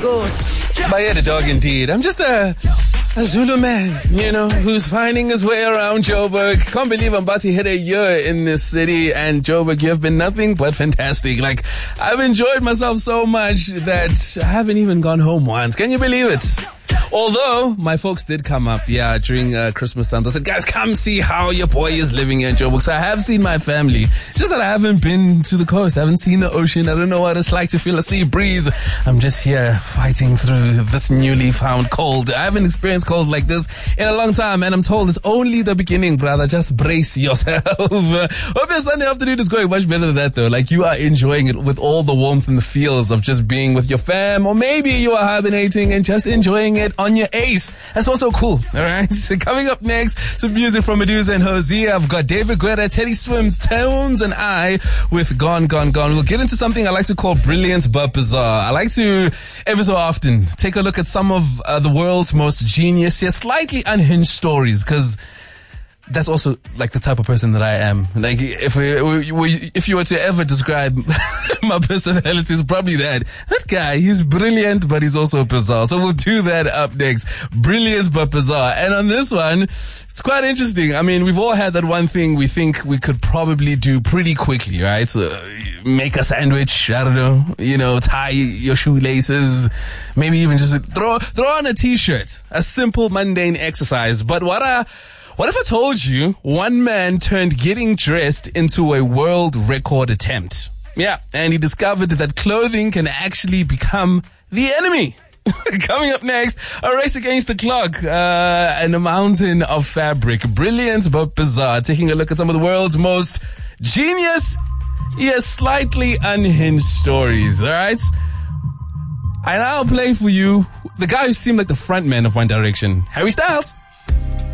By the dog indeed. I'm just a Zulu man, who's finding his way around Joburg. Can't believe I'm about to hit a year in this city, and Joburg, you have been nothing but fantastic. Like, I've enjoyed myself so much that I haven't even gone home once. Can you believe it? Although, my folks did come up, during Christmas time. They said, guys, come see how your boy is living here in Joburg. So I have seen my family. It's just that I haven't been to the coast. I haven't seen the ocean. I don't know what it's like to feel a sea breeze. I'm just here fighting through this newly found cold. I haven't experienced cold like this in a long time, and I'm told it's only the beginning, brother. Just brace yourself. Hope your Sunday afternoon is going much better than that, though. Like, you are enjoying it with all the warmth and the feels of just being with your fam, or maybe you are hibernating and just enjoying it on your ace. That's also cool. All right. So coming up next, some music from Medusa and Hosea. I've got David Guetta, Teddy Swims, Tones, and I with Gone, Gone, Gone. We'll get into something I like to call brilliant but bizarre. I like to, every so often, take a look at some of the world's most genius, yet slightly unhinged stories, because that's also like the type of person that I am. Like, if you were to ever describe my personality, it's probably that guy. He's brilliant, but he's also bizarre. So we'll do that up next. Brilliant but bizarre. And on this one, it's quite interesting. I mean, we've all had that one thing we think we could probably do pretty quickly, right? So make a sandwich. I don't know. Tie your shoelaces. Maybe even just throw on a t-shirt. A simple, mundane exercise. But what if I told you one man turned getting dressed into a world record attempt? Yeah, and he discovered that clothing can actually become the enemy. Coming up next, a race against the clock and a mountain of fabric. Brilliant but bizarre. Taking a look at some of the world's most genius, yet slightly unhinged stories, all right? And I'll play for you the guy who seemed like the front man of One Direction, Harry Styles.